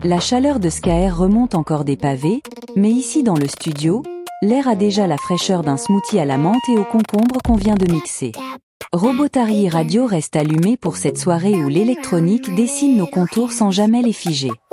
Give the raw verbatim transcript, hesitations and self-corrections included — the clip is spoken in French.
La chaleur de Skaer remonte encore des pavés, mais ici dans le studio, l'air a déjà la fraîcheur d'un smoothie à la menthe et au concombre qu'on vient de mixer. Robotari Radio reste allumé pour cette soirée où l'électronique dessine nos contours sans jamais les figer.